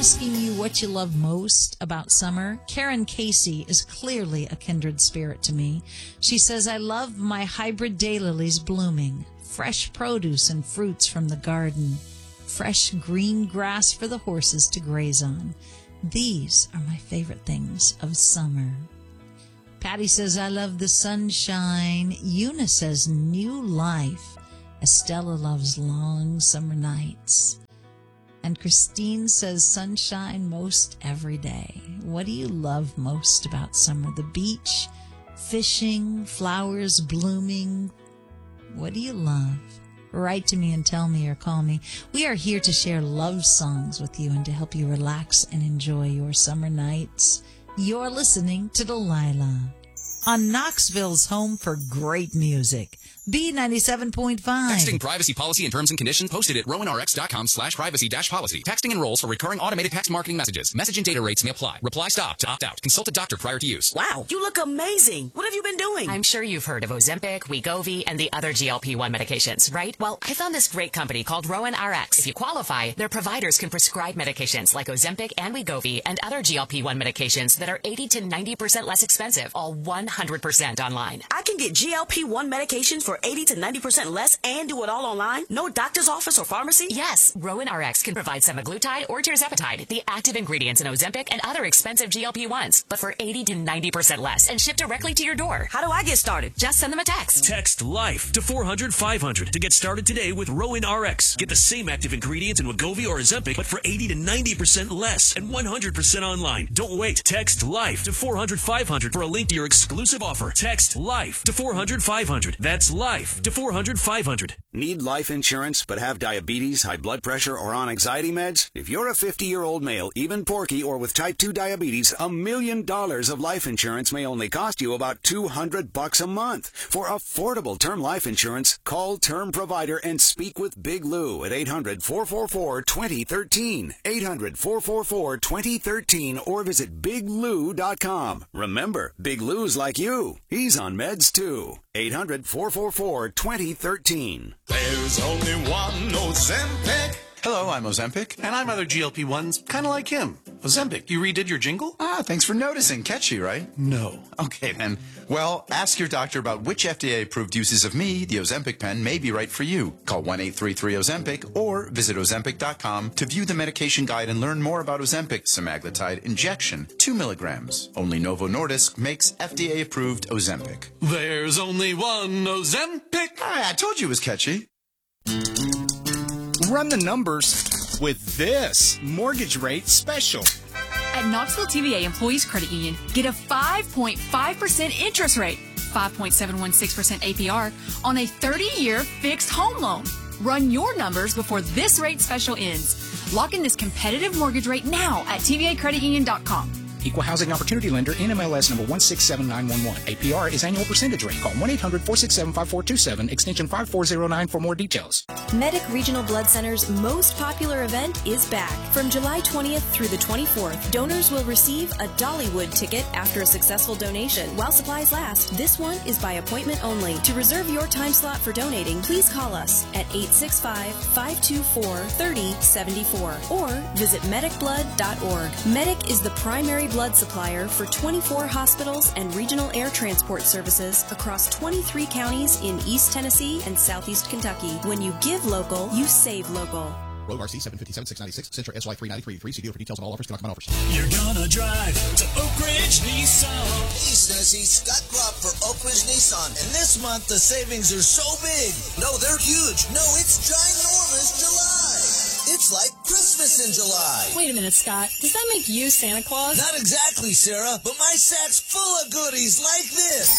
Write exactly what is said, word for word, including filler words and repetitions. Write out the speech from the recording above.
asking you what you love most about summer, Karen Casey is clearly a kindred spirit to me. She says, I love my hybrid daylilies blooming, fresh produce and fruits from the garden, fresh green grass for the horses to graze on. These are my favorite things of summer. Patty says, I love the sunshine. Una says, new life. Estella loves long summer nights. And Christine says, sunshine most every day. What do you love most about summer? The beach, fishing, flowers blooming. What do you love? Write to me and tell me or call me. We are here to share love songs with you and to help you relax and enjoy your summer nights. You're listening to Delilah on Knoxville's home for great music. B ninety-seven point five. Texting privacy policy and terms and conditions posted at rowan r x dot com slash privacy dash policy. Texting enrolls for recurring automated text marketing messages. Message and data rates may apply. Reply stop to opt out. Consult a doctor prior to use. Wow, you look amazing. What have you been doing? I'm sure you've heard of Ozempic, Wegovy, and the other G L P one medications, right? Well, I found this great company called Rowan R X. If you qualify, their providers can prescribe medications like Ozempic and Wegovy and other G L P one medications that are eighty to ninety percent less expensive, all one hundred percent online. I can get G L P one medications for eighty to ninety percent less and do it all online? No doctor's office or pharmacy? Yes, Rowan R X can provide semaglutide or tirzepatide, the active ingredients in Ozempic and other expensive G L P ones, but for eighty to ninety percent less and shipped directly to your door. How do I get started? Just send them a text. Text LIFE to four hundred five hundred to get started today with Rowan R X. Get the same active ingredients in Wegovy or Ozempic, but for eighty to ninety percent less and one hundred percent online. Don't wait. Text LIFE to four hundred five hundred for a link to your exclusive offer. Text LIFE to four hundred five hundred. That's LIFE to four hundred five hundred. Need life insurance but have diabetes, high blood pressure, or on anxiety meds? If you're a fifty-year-old male, even porky, or with type two diabetes, a million dollars of life insurance may only cost you about two hundred bucks a month. For affordable term life insurance, call Term Provider and speak with Big Lou at eight hundred, four four four, two zero one three. eight hundred, four four four, two zero one three or visit big lou dot com. Remember, Big Lou's like you. He's on meds too. eight hundred, four four four, two zero one three. There's only one Ozempic. Hello, I'm Ozempic. And I'm other G L P ones, kind of like him. Ozempic, you redid your jingle? Ah, thanks for noticing. Catchy, right? No. Okay, then. Well, ask your doctor about which F D A-approved uses of me, the Ozempic pen, may be right for you. Call one eight three three Ozempic or visit ozempic dot com to view the medication guide and learn more about Ozempic semaglutide injection, two milligrams. Only Novo Nordisk makes F D A-approved Ozempic. There's only one Ozempic. Ah, I told you it was catchy. Run the numbers with this mortgage rate special. At Knoxville T V A Employees Credit Union, get a five point five percent interest rate, five point seven one six percent A P R on a thirty-year fixed home loan. Run your numbers before this rate special ends. Lock in this competitive mortgage rate now at T V A credit union dot com. Equal Housing Opportunity Lender, N M L S number one six seven nine one one. A P R is annual percentage rate. Call one eight hundred, four six seven, five four two seven, extension five four zero nine for more details. Medic Regional Blood Center's most popular event is back. From July twentieth through the twenty-fourth, donors will receive a Dollywood ticket after a successful donation. While supplies last, this one is by appointment only. To reserve your time slot for donating, please call us at eight six five, five two four, three zero seven four or visit medic blood dot org. Medic is the primary blood supplier for twenty-four hospitals and regional air transport services across twenty-three counties in East Tennessee and Southeast Kentucky. When you give local, you save local. Road R C seven fifty-seven, six ninety-six, Sentra S Y three ninety-three, three C D O for details on all offers, conduct offers. You're gonna drive to Oak Ridge Nissan. East Tennessee, Scott Klopp for Oak Ridge Nissan. And this month, the savings are so big. No, they're huge. No, it's ginormous July. It's like Christmas in July. Wait a minute, Scott. Does that make you Santa Claus? Not exactly, Sarah, but my sack's full of goodies like this.